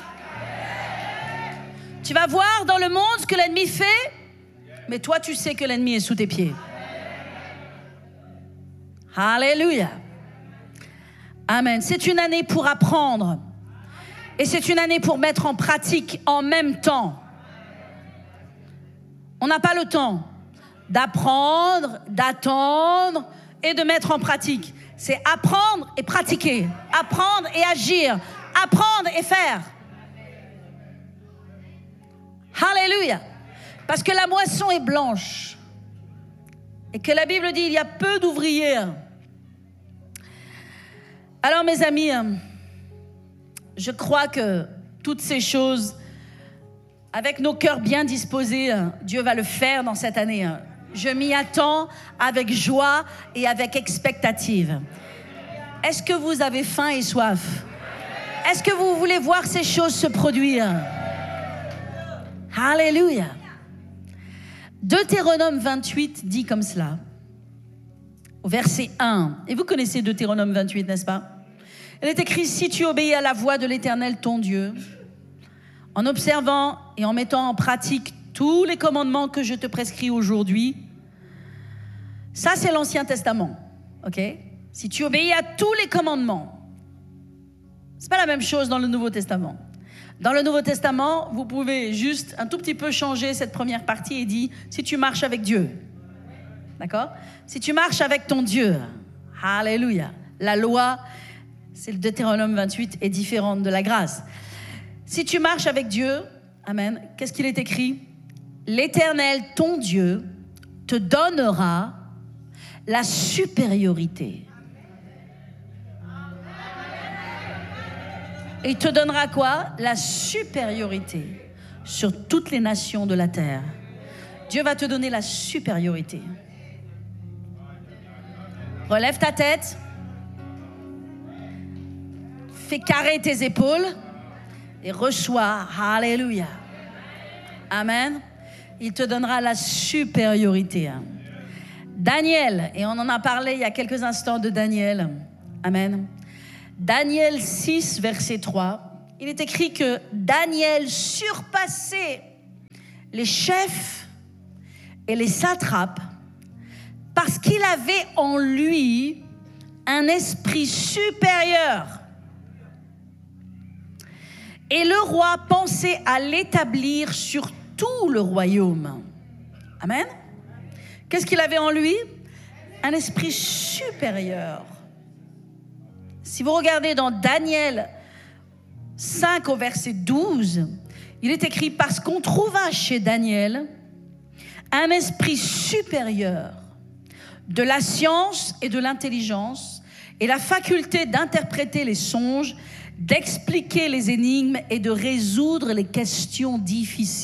Tu vas voir dans le monde ce que l'ennemi fait, mais toi tu sais que l'ennemi est sous tes pieds. Alléluia. Amen. C'est une année pour apprendre. Et c'est une année pour mettre en pratique en même temps. On n'a pas le temps d'apprendre, d'attendre et de mettre en pratique. C'est apprendre et pratiquer. Apprendre et agir. Apprendre et faire. Alléluia. Parce que la moisson est blanche. Et que la Bible dit il y a peu d'ouvriers. Alors mes amis, je crois que toutes ces choses, avec nos cœurs bien disposés, Dieu va le faire dans cette année. Je m'y attends avec joie et avec expectative. Est-ce que vous avez faim et soif? Est-ce que vous voulez voir ces choses se produire? Alléluia. Deutéronome vingt-huit dit comme cela, au verset un. Et vous connaissez Deutéronome vingt-huit, n'est-ce pas? Il est écrit, si tu obéis à la voix de l'Éternel, ton Dieu, en observant et en mettant en pratique tous les commandements que je te prescris aujourd'hui. Ça, c'est l'Ancien Testament, ok? Si tu obéis à tous les commandements, c'est pas la même chose dans le Nouveau Testament. Dans le Nouveau Testament, vous pouvez juste un tout petit peu changer cette première partie et dire, si tu marches avec Dieu, d'accord? Si tu marches avec ton Dieu, alléluia. La loi, c'est le Deutéronome vingt-huit, est différente de la grâce. Si tu marches avec Dieu, amen, qu'est-ce qu'il est écrit? L'Éternel, ton Dieu, te donnera la supériorité. Et il te donnera quoi? La supériorité sur toutes les nations de la terre. Dieu va te donner la supériorité. Relève ta tête. Fais carrer tes épaules et reçois. Alléluia. Amen. Il te donnera la supériorité. Daniel, et on en a parlé il y a quelques instants de Daniel. Amen. Daniel six, verset trois, il est écrit que Daniel surpassait les chefs et les satrapes parce qu'il avait en lui un esprit supérieur. Et le roi pensait à l'établir sur tout le royaume. Amen. Qu'est-ce qu'il avait en lui? Un esprit supérieur. Si vous regardez dans Daniel cinq au verset douze, il est écrit « Parce qu'on trouva chez Daniel un esprit supérieur de la science et de l'intelligence et la faculté d'interpréter les songes, d'expliquer les énigmes et de résoudre les questions difficiles. »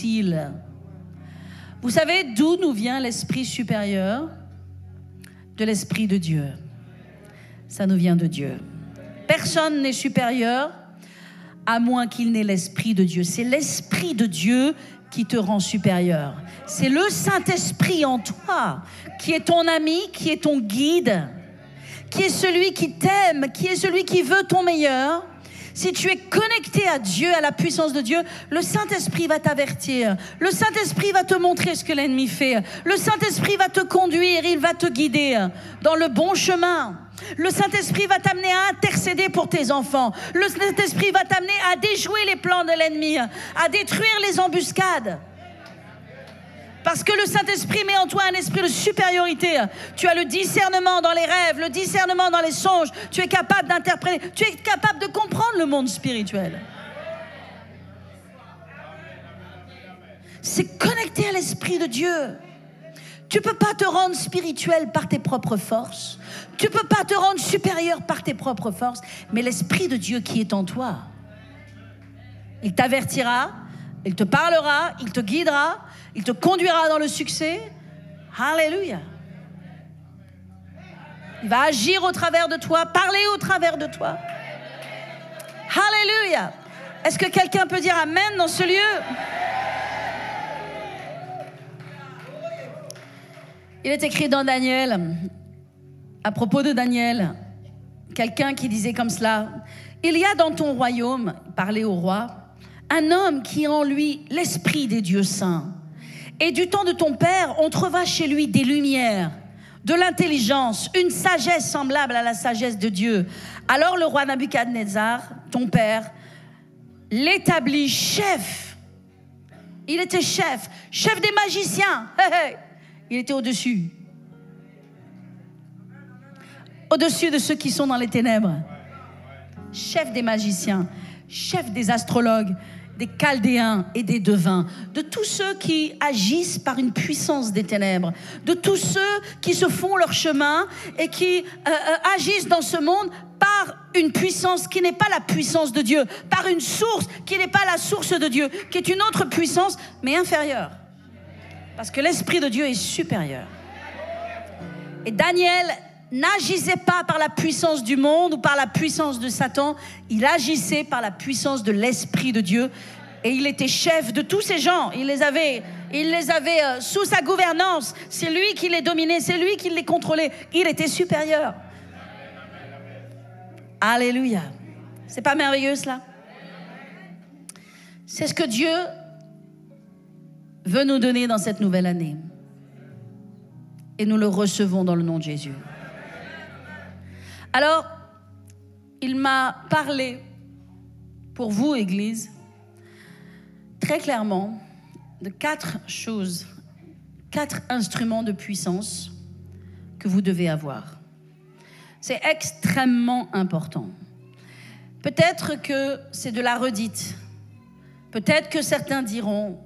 Vous savez d'où nous vient l'esprit supérieur? De l'esprit de Dieu. Ça nous vient de Dieu. Personne n'est supérieur à moins qu'il n'ait l'esprit de Dieu. C'est l'esprit de Dieu qui te rend supérieur. C'est le Saint-Esprit en toi qui est ton ami, qui est ton guide, qui est celui qui t'aime, qui est celui qui veut ton meilleur. si tu es connecté à Dieu, à la puissance de Dieu, le Saint-Esprit va t'avertir. Le Saint-Esprit va te montrer ce que l'ennemi fait. Le Saint-Esprit va te conduire, il va te guider dans le bon chemin. Le Saint-Esprit va t'amener à intercéder pour tes enfants. Le Saint-Esprit va t'amener à déjouer les plans de l'ennemi, à détruire les embuscades. Parce que le Saint-Esprit met en toi un esprit de supériorité. Tu as le discernement dans les rêves, le discernement dans les songes. Tu es capable d'interpréter, tu es capable de comprendre le monde spirituel. C'est connecté à l'Esprit de Dieu. Tu ne peux pas te rendre spirituel par tes propres forces. Tu ne peux pas te rendre supérieur par tes propres forces. Mais l'Esprit de Dieu qui est en toi, il t'avertira, il te parlera, il te guidera, il te conduira dans le succès. Alléluia. Il va agir au travers de toi, parler au travers de toi. Alléluia. Est-ce que quelqu'un peut dire Amen dans ce lieu? Il est écrit dans Daniel, à propos de Daniel, quelqu'un qui disait comme cela: il y a dans ton royaume, parler au roi, un homme qui a en lui l'esprit des dieux saints. Et du temps de ton père, on trouva chez lui des lumières, de l'intelligence, une sagesse semblable à la sagesse de Dieu. Alors le roi Nabuchodonosor, ton père, l'établit chef. Il était chef, chef des magiciens. Hey, hey. Il était au-dessus. Au-dessus de ceux qui sont dans les ténèbres. Chef des magiciens, chef des astrologues, des chaldéens et des devins, de tous ceux qui agissent par une puissance des ténèbres, de tous ceux qui se font leur chemin et qui euh, euh, agissent dans ce monde par une puissance qui n'est pas la puissance de Dieu, par une source qui n'est pas la source de Dieu, qui est une autre puissance, mais inférieure. Parce que l'Esprit de Dieu est supérieur. Et Daniel n'agissait pas par la puissance du monde ou par la puissance de Satan, il agissait par la puissance de l'Esprit de Dieu. Et il était chef de tous ces gens, il les avait, il les avait euh, sous sa gouvernance, c'est lui qui les dominait, c'est lui qui les contrôlait, il était supérieur. Alléluia. C'est pas merveilleux cela? C'est ce que Dieu veut nous donner dans cette nouvelle année. Et nous le recevons dans le nom de Jésus. Alors, il m'a parlé, pour vous, Église, très clairement, de quatre choses, quatre instruments de puissance que vous devez avoir. C'est extrêmement important. Peut-être que c'est de la redite. Peut-être que certains diront,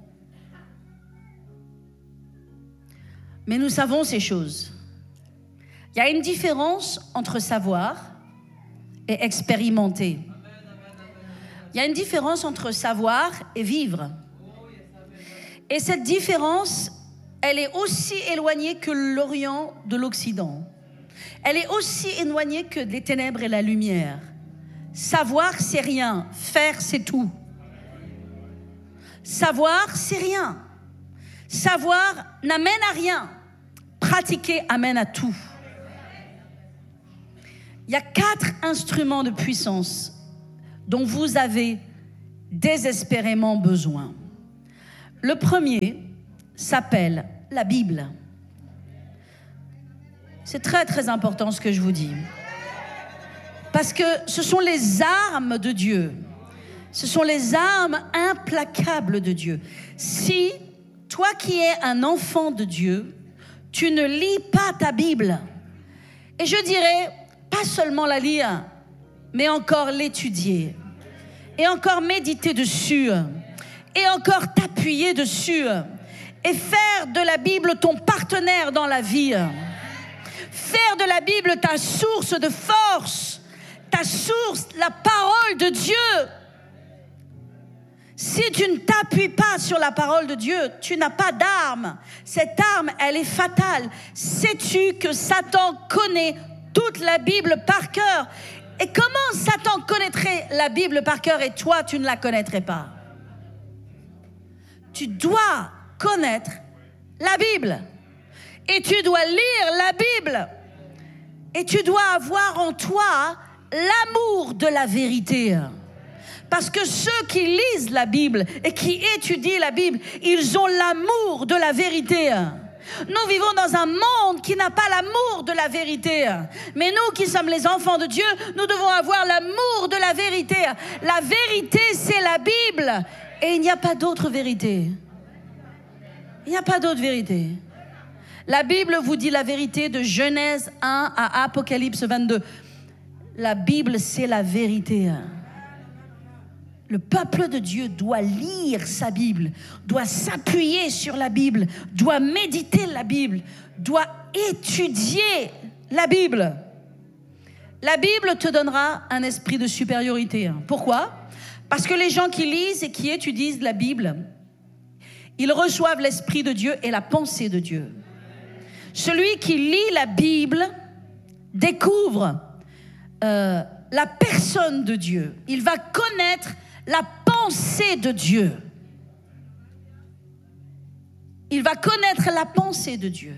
mais nous savons ces choses. Il y a une différence entre savoir et expérimenter. Il y a une différence entre savoir et vivre. Et cette différence, elle est aussi éloignée que l'Orient de l'Occident. Elle est aussi éloignée que les ténèbres et la lumière. Savoir, c'est rien. Faire, c'est tout. Savoir, c'est rien. Savoir n'amène à rien. Pratiquer amène à tout. Il y a quatre instruments de puissance dont vous avez désespérément besoin. Le premier s'appelle la Bible. C'est très très important ce que je vous dis. Parce que ce sont les armes de Dieu. Ce sont les armes implacables de Dieu. Si toi qui es un enfant de Dieu, tu ne lis pas ta Bible, et je dirais, pas seulement la lire, mais encore l'étudier, et encore méditer dessus, et encore t'appuyer dessus, et faire de la Bible ton partenaire dans la vie. Faire de la Bible ta source de force, ta source, la parole de Dieu. Si tu ne t'appuies pas sur la parole de Dieu, tu n'as pas d'arme. Cette arme, elle est fatale. Sais-tu que Satan connaît toute la Bible par cœur? Et comment Satan connaîtrait la Bible par cœur et toi, tu ne la connaîtrais pas? Tu dois connaître la Bible. Et tu dois lire la Bible. Et tu dois avoir en toi l'amour de la vérité. Parce que ceux qui lisent la Bible et qui étudient la Bible, ils ont l'amour de la vérité. Nous vivons dans un monde qui n'a pas l'amour de la vérité. Mais nous qui sommes les enfants de Dieu, nous devons avoir l'amour de la vérité. La vérité, c'est la Bible. Et il n'y a pas d'autre vérité. Il n'y a pas d'autre vérité. La Bible vous dit la vérité de Genèse un à Apocalypse vingt-deux. La Bible, c'est la vérité. Le peuple de Dieu doit lire sa Bible, doit s'appuyer sur la Bible, doit méditer la Bible, doit étudier la Bible. La Bible te donnera un esprit de supériorité. Pourquoi ? Parce que les gens qui lisent et qui étudient la Bible, ils reçoivent l'Esprit de Dieu et la pensée de Dieu. Celui qui lit la Bible découvre euh, la personne de Dieu. Il va connaître la pensée de Dieu. Il va connaître la pensée de Dieu.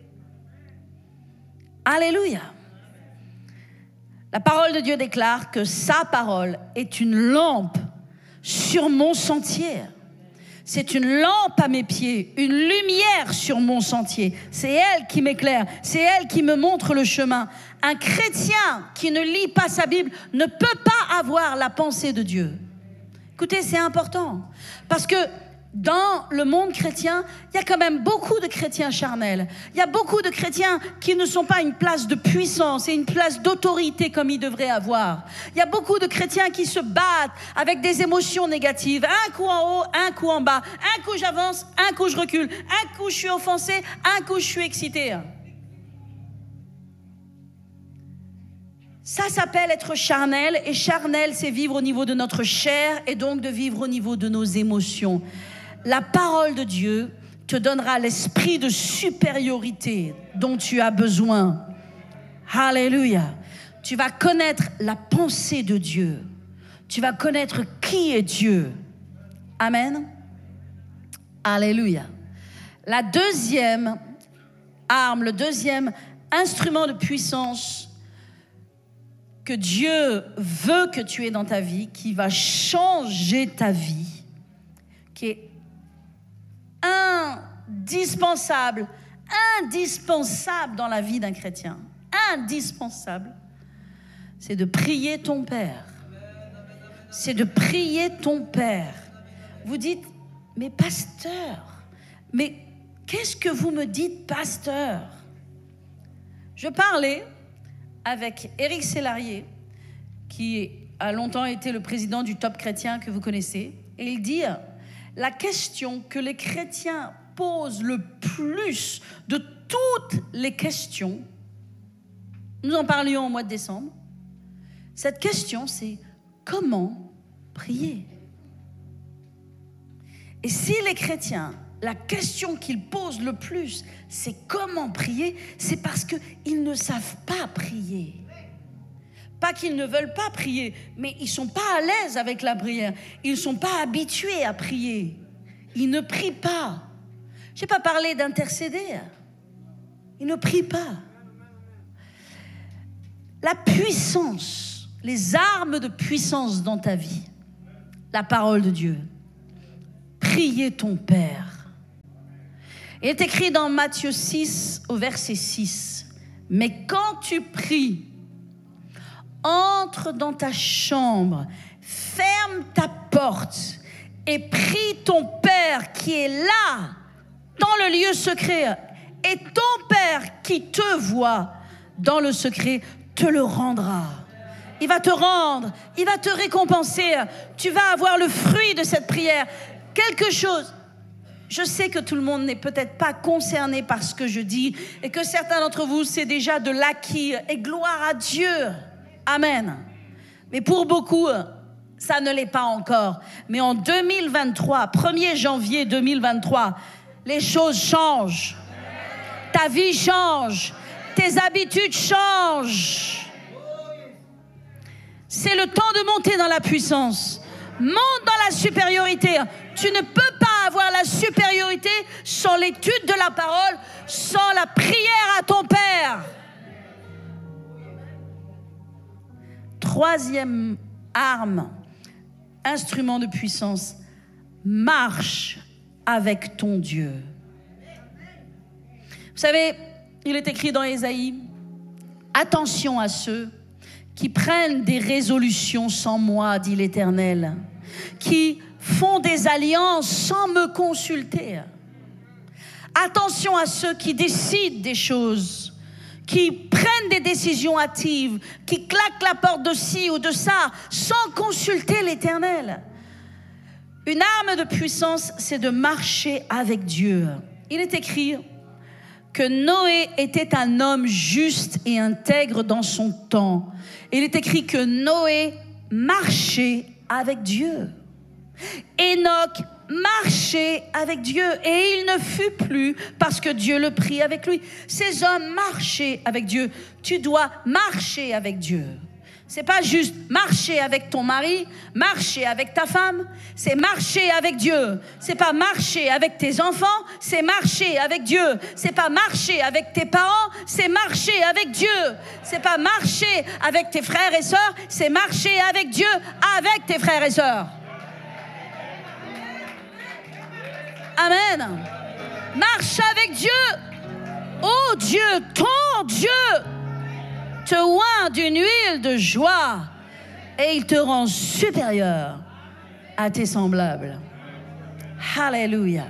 Alléluia. La parole de Dieu déclare que sa parole est une lampe sur mon sentier. C'est une lampe à mes pieds, une lumière sur mon sentier. C'est elle qui m'éclaire, c'est elle qui me montre le chemin. Un chrétien qui ne lit pas sa Bible ne peut pas avoir la pensée de Dieu. Écoutez, c'est important, parce que dans le monde chrétien, il y a quand même beaucoup de chrétiens charnels. Il y a beaucoup de chrétiens qui ne sont pas une place de puissance et une place d'autorité comme ils devraient avoir. Il y a beaucoup de chrétiens qui se battent avec des émotions négatives. Un coup en haut, un coup en bas. Un coup j'avance, un coup je recule. Un coup je suis offensé, un coup je suis excité. Ça s'appelle être charnel, et charnel, c'est vivre au niveau de notre chair et donc de vivre au niveau de nos émotions. La parole de Dieu te donnera l'esprit de supériorité dont tu as besoin. Alléluia. Tu vas connaître la pensée de Dieu. Tu vas connaître qui est Dieu. Amen. Alléluia. La deuxième arme, le deuxième instrument de puissance que Dieu veut que tu aies dans ta vie, qui va changer ta vie, qui est indispensable, indispensable dans la vie d'un chrétien, indispensable, c'est de prier ton Père. C'est de prier ton Père. Vous dites, mais pasteur, mais qu'est-ce que vous me dites, pasteur? Je parlais avec Éric Sellarié, qui a longtemps été le président du Top Chrétien que vous connaissez, et il dit, la question que les chrétiens posent le plus de toutes les questions, nous en parlions au mois de décembre, cette question c'est comment prier? Et si les chrétiens, la question qu'ils posent le plus, c'est comment prier, c'est parce qu'ils ne savent pas prier. Pas qu'ils ne veulent pas prier, mais ils ne sont pas à l'aise avec la prière. Ils ne sont pas habitués à prier. Ils ne prient pas. Je n'ai pas parlé d'intercéder. Ils ne prient pas. La puissance, les armes de puissance dans ta vie, la parole de Dieu. Priez ton Père. Il est écrit dans Matthieu six, au verset six. Mais quand tu pries, entre dans ta chambre, ferme ta porte et prie ton Père qui est là, dans le lieu secret. Et ton Père qui te voit dans le secret te le rendra. Il va te rendre, il va te récompenser. Tu vas avoir le fruit de cette prière. Quelque chose. Je sais que tout le monde n'est peut-être pas concerné par ce que je dis et que certains d'entre vous, c'est déjà de l'acquis. Et gloire à Dieu. Amen. Mais pour beaucoup, ça ne l'est pas encore. Mais en deux mille vingt-trois, premier janvier deux mille vingt-trois, les choses changent. Ta vie change. Tes habitudes changent. C'est le temps de monter dans la puissance. Monte dans la supériorité. Tu ne peux pas avoir la supériorité sans l'étude de la parole, sans la prière à ton Père. Troisième arme instrument de puissance, marche avec ton Dieu. Vous savez, il est écrit dans Ésaïe, attention à ceux qui prennent des résolutions sans moi, dit l'Éternel, qui font des alliances sans me consulter. Attention à ceux qui décident des choses, qui prennent des décisions hâtives, qui claquent la porte de ci ou de ça, sans consulter l'Éternel. Une arme de puissance, c'est de marcher avec Dieu. Il est écrit que Noé était un homme juste et intègre dans son temps. Il est écrit que Noé marchait avec Dieu. Enoch marchait avec Dieu et il ne fut plus parce que Dieu le prit avec lui. Ces hommes marchaient avec Dieu. Tu dois marcher avec Dieu. C'est pas juste marcher avec ton mari, marcher avec ta femme, c'est marcher avec Dieu. C'est pas marcher avec tes enfants, c'est marcher avec Dieu. C'est pas marcher avec tes parents, c'est marcher avec Dieu. C'est pas marcher avec tes frères et sœurs, c'est marcher avec Dieu, avec tes frères et sœurs. Amen. Marche avec Dieu. Oh Dieu, ton Dieu te oint d'une huile de joie et il te rend supérieur à tes semblables. Alléluia.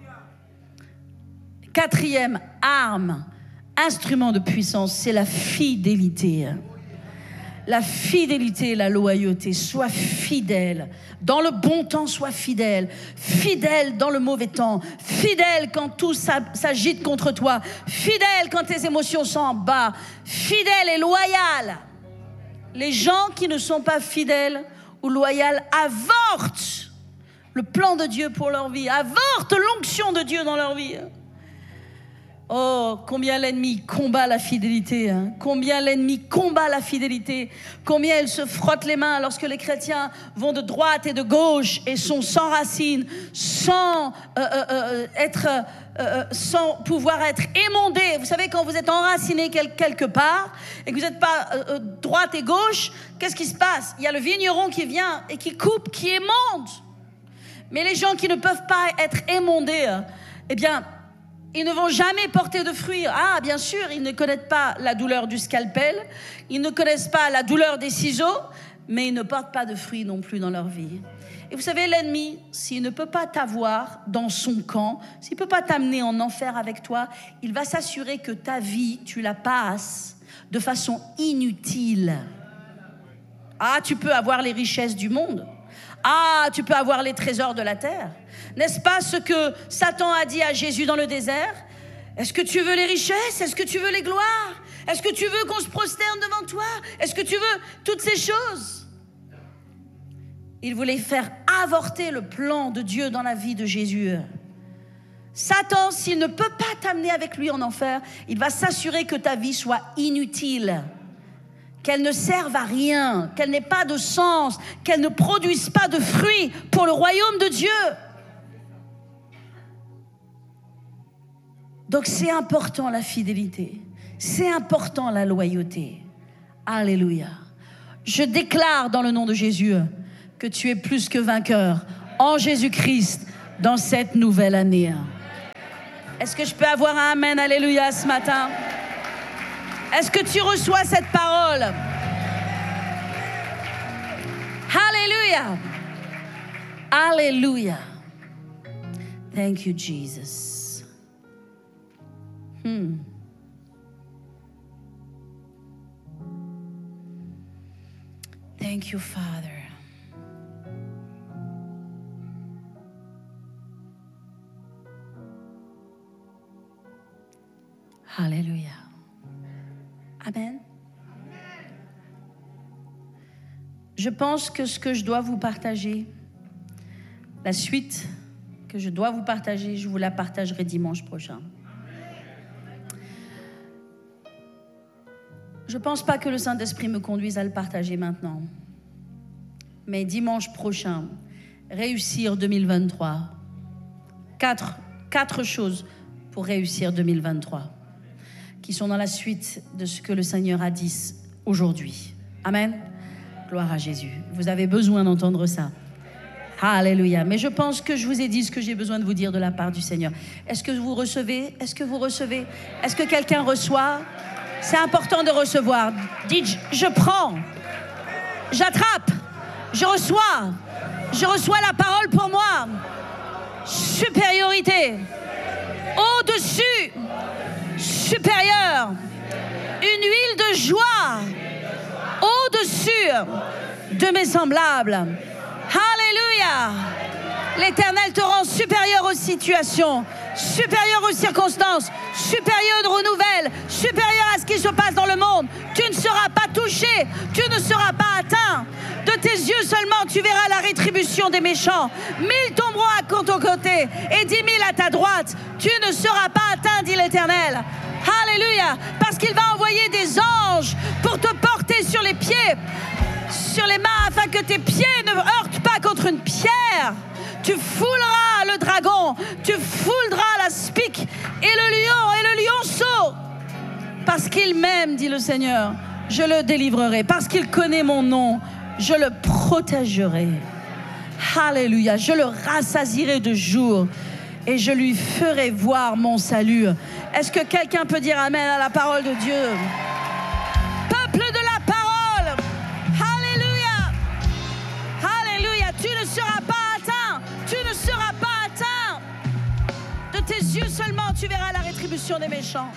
Quatrième arme, instrument de puissance, c'est la fidélité. La fidélité et la loyauté. Sois fidèle. Dans le bon temps, sois fidèle. Fidèle dans le mauvais temps. Fidèle quand tout s'agite contre toi. Fidèle quand tes émotions sont en bas. Fidèle et loyal. Les gens qui ne sont pas fidèles ou loyaux avortent le plan de Dieu pour leur vie. Avortent l'onction de Dieu dans leur vie. Oh, combien l'ennemi combat la fidélité, hein. Combien l'ennemi combat la fidélité, combien il se frotte les mains lorsque les chrétiens vont de droite et de gauche et sont sans racines, sans euh, euh, euh, être, euh, sans pouvoir être émondés. Vous savez, quand vous êtes enraciné quelque part et que vous n'êtes pas euh, droite et gauche, qu'est-ce qui se passe? Il y a le vigneron qui vient et qui coupe, qui émonde. Mais les gens qui ne peuvent pas être émondés, eh bien, ils ne vont jamais porter de fruits. Ah, bien sûr, ils ne connaissent pas la douleur du scalpel, ils ne connaissent pas la douleur des ciseaux, mais ils ne portent pas de fruits non plus dans leur vie. Et vous savez, l'ennemi, s'il ne peut pas t'avoir dans son camp, s'il ne peut pas t'amener en enfer avec toi, il va s'assurer que ta vie, tu la passes de façon inutile. Ah, tu peux avoir les richesses du monde. Ah, tu peux avoir les trésors de la terre. N'est-ce pas ce que Satan a dit à Jésus dans le désert? Est-ce que tu veux les richesses? Est-ce que tu veux les gloires? Est-ce que tu veux qu'on se prosterne devant toi? Est-ce que tu veux toutes ces choses? Il voulait faire avorter le plan de Dieu dans la vie de Jésus. Satan, s'il ne peut pas t'amener avec lui en enfer, il va s'assurer que ta vie soit inutile, qu'elle ne serve à rien, qu'elle n'ait pas de sens, qu'elle ne produise pas de fruits pour le royaume de Dieu. Donc c'est important la fidélité, c'est important la loyauté. Alléluia. Je déclare dans le nom de Jésus que tu es plus que vainqueur en Jésus-Christ dans cette nouvelle année. Est-ce que je peux avoir un amen, alléluia, ce matin? Est-ce que tu reçois cette parole? Alléluia. Alléluia. Thank you, Jesus. Hmm. Thank you, Father. Alléluia. Amen. Je pense que ce que je dois vous partager, la suite que je dois vous partager, je vous la partagerai dimanche prochain. Je ne pense pas que le Saint-Esprit me conduise à le partager maintenant. Mais dimanche prochain, réussir deux mille vingt-trois. Quatre, quatre choses pour réussir deux mille vingt-trois, qui sont dans la suite de ce que le Seigneur a dit aujourd'hui. Amen. Gloire à Jésus. Vous avez besoin d'entendre ça. Alléluia. Mais je pense que je vous ai dit ce que j'ai besoin de vous dire de la part du Seigneur. Est-ce que vous recevez? Est-ce que vous recevez? Est-ce que quelqu'un reçoit? C'est important de recevoir. Dites, je prends, j'attrape, je reçois, je reçois la parole pour moi. Supériorité, au-dessus, supérieur, une huile de joie, au-dessus de mes semblables. Alléluia. L'Éternel te rend supérieur aux situations, supérieur aux circonstances, supérieur aux nouvelles, supérieur à ce qui se passe dans le monde. Tu ne seras pas touché, tu ne seras pas atteint. De tes yeux seulement, tu verras la rétribution des méchants. Mille tomberont à ton côté et dix mille à ta droite. Tu ne seras pas atteint, dit l'Éternel. Alléluia. Parce qu'il va envoyer des anges pour te porter sur les pieds, sur les mains, afin que tes pieds ne heurtent pas contre une pierre. Tu fouleras le dragon, tu fouleras la spique et le lion et le lionceau. Parce qu'il m'aime, dit le Seigneur, je le délivrerai. Parce qu'il connaît mon nom, je le protégerai. Alléluia. Je le rassasierai de jour et je lui ferai voir mon salut. Est-ce que quelqu'un peut dire amen à la parole de Dieu? Peuple de la parole, alléluia. Alléluia. Tu ne seras pas atteint. Tu ne seras pas atteint. De tes yeux seulement, tu verras la rétribution des méchants.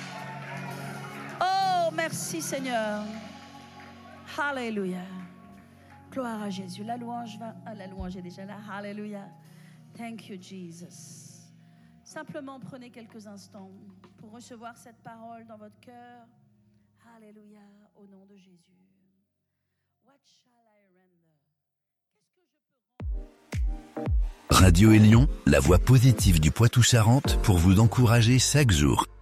Oh, merci Seigneur. Alléluia. Gloire à Jésus. La louange va. Ah, la louange est déjà là. Alléluia. Thank you, Jesus. Simplement prenez quelques instants pour recevoir cette parole dans votre cœur. Alléluia. Au nom de Jésus. What shall I render? Qu'est-ce que je peux rendre? Radio Élion, la voix positive du Poitou-Charentes pour vous encourager chaque jour.